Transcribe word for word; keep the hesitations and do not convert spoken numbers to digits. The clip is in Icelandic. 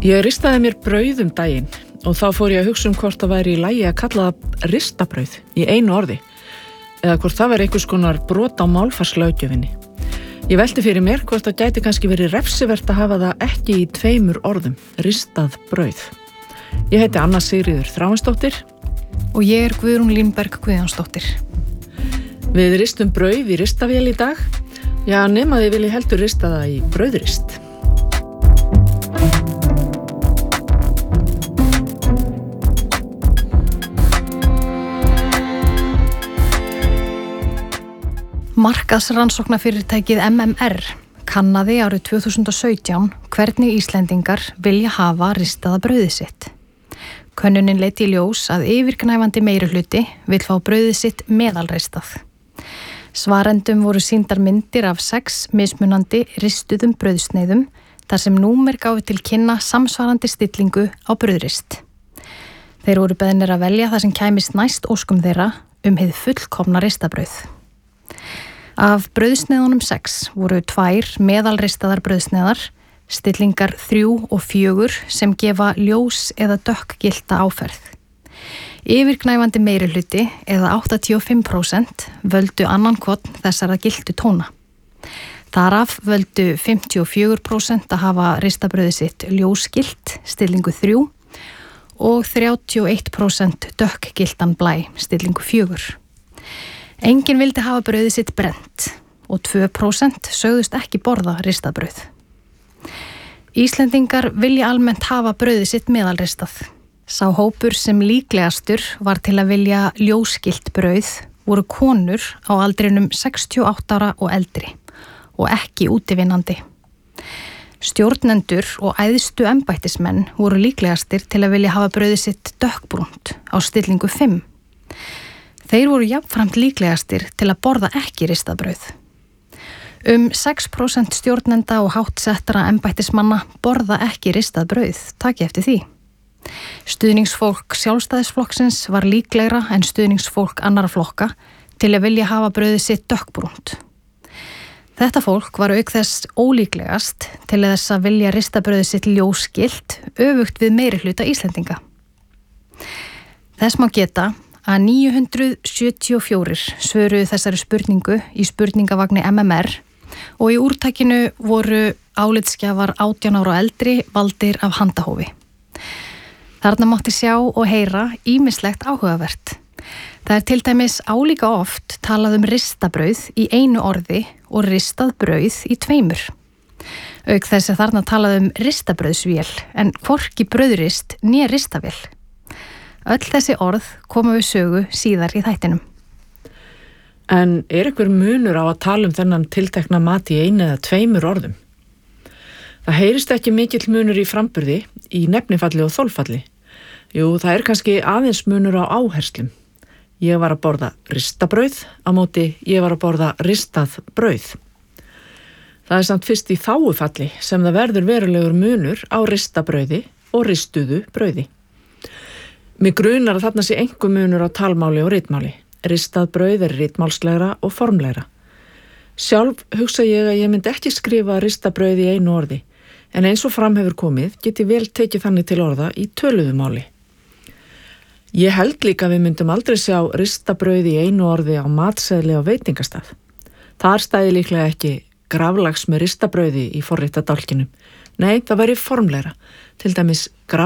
Ég ristaði mér brauð um daginn og þá fór ég að hugsa um hvort það væri í lagi að kalla það ristabrauð í einu orði eða hvort það væri einhvers konar brot á málfarslöggjöfinni. Ég velti fyrir mér hvort það gæti kannski verið refsivert að hafa það ekki í tveimur orðum, ristað brauð. Ég heiti Anna Sigríður Þráinsdóttir og ég er Guðrún Línberg Guðjónsdóttir. Við ristum brauð í ristavél í dag. Já, nema þið vilji heldur rista það í brauðrist. Markaðsrannsóknarfyrirtækið M M R kannaði árið tvö þúsund og sautján hvernig Íslendingar vilja hafa ristaða brauðið sitt. Könnunin leiddi í ljós að yfirgnæfandi meirihluti vill fá brauðið sitt meðalristað. Svarendum voru sýndar myndir af sex mismunandi ristuðum brauðsneiðum þar sem númer gáfu til kynna samsvarandi stillingu á brauðrist. Þeir voru beðnir að velja það sem kæmist næst óskum þeirra um hið fullkomna ristabrauð. Af brauðsneiðunum sex voru tvær meðalristaðar brauðsneiðar, stillingar þrjú og fjögur sem gefa ljós eða dökkgilta áferð. Yfirgnæfandi meirihluti eða áttatíu og fimm prósent völdu annan hvorn þessara giltu tóna. Þaraf völdu fimmtíu og fjögur prósent að hafa ristabrauðið sitt ljósgilt, stillingu þrjú og þrjátíu og eitt prósent dökkgiltan blæ, stillingu fjögur. Enginn vildi hafa brauðið sitt brennt og tvö prósent sögðust ekki borða ristabrauð. Íslendingar vilja almennt hafa brauðið sitt meðalristað. Sá hópur sem líklegastur var til að vilja ljósgilt brauð voru konur á aldrinum sextíu og átta ára og eldri og ekki útivinnandi. Stjórnendur og æðstu embættismenn voru líklegastir til að vilja hafa brauðið sitt dökkbrúnt á stillingu fimm. Þeir voru jafnframt líklegastir til að borða ekki ristabrauð. Um sex prósent stjórnenda og háttsettara embættismanna borða ekki ristað brauð, takið eftir því. Stuðningsfólk Sjálfstæðisflokksins var líklegra en stuðningsfólk annarra flokka til að vilja hafa brauðið sitt dökkbrúnt. Þetta fólk var auk þess ólíklegast til þess að vilja ristabrauðið sitt ljósgilt, öfugt við meirihluta Íslendinga. Þess má geta að níu hundruð sjötíu og fjögur svöruðu þessari spurningu í spurningavagni M M R og í úrtakinu voru álitsgjafar átján ára og eldri valdir af handahófi. Þarna mátti sjá og heyra ýmislegt áhugavert. Það er til dæmis álíka oft talað um ristabrauð í einu orði og ristað brauð í tveimur. Auk þess að þarna talað um ristabrauðsvél en hvorki brauðrist né ristavél. Öll þessi orð koma við sögu síðar í þættinum. En er einhver munur á að tala um þennan tiltekna mat í einu eða tveimur orðum? Það heyrist ekki mikill munur í framburði, í nefnifalli og þolfalli. Jú, það er kannski aðeins munur á áherslum. Ég var að borða ristabrauð, á móti ég var að borða ristað brauð. Það er samt fyrst í þágufalli sem það verður verulegur munur á ristabrauði og ristuðu brauði. Mig grunar að þarna sé einhver munur á talmáli og ritmáli. Ristað brauð er ritmálslegra og formlegra. Sjálf hugsa ég að ég myndi ekki skrifa ristabrauð í einu orði, en eins og fram hefur komið geti vel tekið þannig til orða í töluðu máli. Ég held líka að við myndum aldrei sjá ristabrauð í einu orði á matseðli á veitingastað. Þar stæði líklega ekki graflags með ristabrauði í forréttadálkinum. Nei, það væri formlegra, til dæmis graf